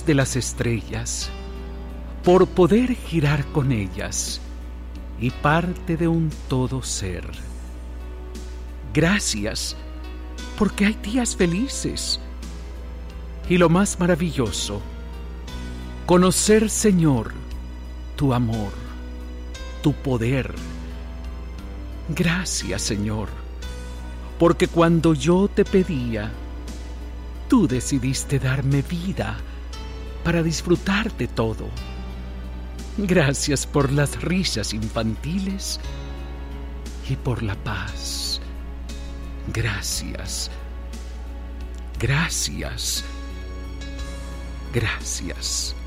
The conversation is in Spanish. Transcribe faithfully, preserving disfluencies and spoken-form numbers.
luz de las estrellas, por poder girar con ellas y parte de un todo ser. Gracias, porque hay días felices. Y lo más maravilloso, conocer, Señor, tu amor, tu poder. Gracias, Señor, porque cuando yo te pedía, tú decidiste darme vida para disfrutar de todo. Gracias por las risas infantiles y por la paz. Gracias, gracias, gracias.